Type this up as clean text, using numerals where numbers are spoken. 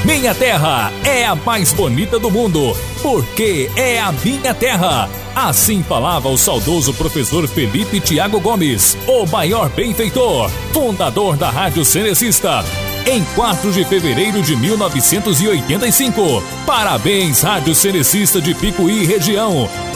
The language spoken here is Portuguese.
Minha terra é a mais bonita do mundo, porque é a minha terra. Assim falava o saudoso professor Felipe Thiago Gomes, o maior benfeitor, fundador da Rádio Cenecista, em 4 de fevereiro de 1985. Parabéns, Rádio Cenecista de Picuí região,